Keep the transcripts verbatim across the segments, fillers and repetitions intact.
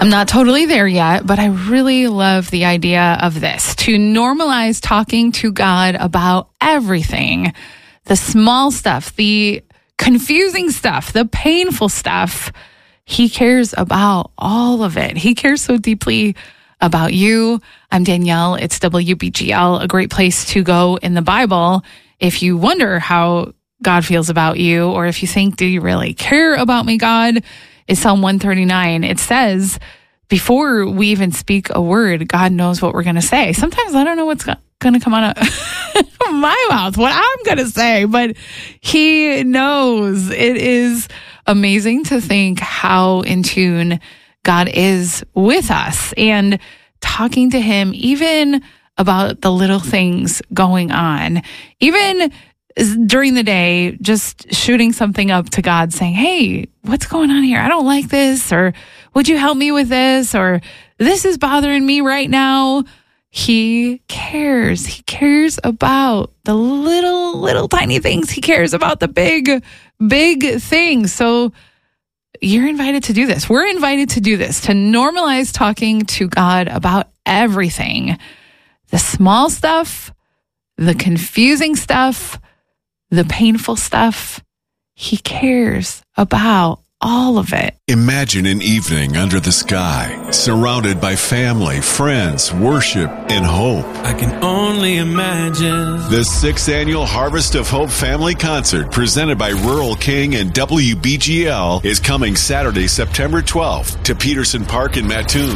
I'm not totally there yet, but I really love the idea of this, to normalize talking to God about everything, the small stuff, the confusing stuff, the painful stuff. He cares about all of it. He cares so deeply about you. I'm Danielle. It's W B G L, a great place to go in the Bible if you wonder how God feels about you, or if you think, do you really care about me, God? It's Psalm one thirty-nine. It says, before we even speak a word, God knows what we're going to say. Sometimes I don't know what's going to come out of my mouth, what I'm going to say, but he knows. It is amazing to think how in tune God is with us, and talking to him even about the little things going on, even during the day, just shooting something up to God saying, hey, what's going on here? I don't like this, or would you help me with this? Or this is bothering me right now. He cares. He cares about the little, little tiny things. He cares about the big, big things. So you're invited to do this. We're invited to do this, to normalize talking to God about everything. The small stuff, the confusing stuff, the painful stuff. He cares about all of it. Imagine an evening under the sky, surrounded by family, friends, worship, and hope. I can only imagine. The sixth annual Harvest of Hope Family Concert, presented by Rural King and W B G L, is coming Saturday, September twelfth to Peterson Park in Mattoon.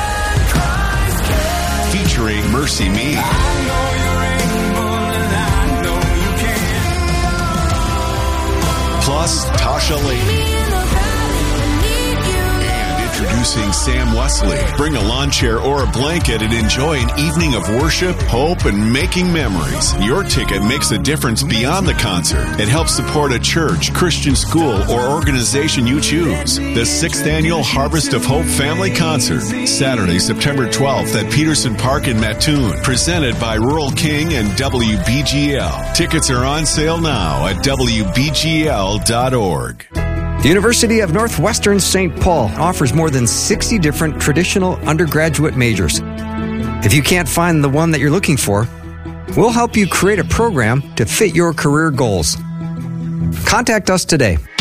Featuring Mercy Me, plus Tasha Lady. Introducing Sam Wesley. Bring a lawn chair or a blanket and enjoy an evening of worship, hope, and making memories. Your ticket makes a difference beyond the concert. It helps support a church, Christian school, or organization you choose. The sixth annual Harvest of Hope Family Concert, Saturday, September twelfth at Peterson Park in Mattoon. Presented by Rural King and W B G L. Tickets are on sale now at W B G L dot org. The University of Northwestern Saint Paul offers more than sixty different traditional undergraduate majors. If you can't find the one that you're looking for, we'll help you create a program to fit your career goals. Contact us today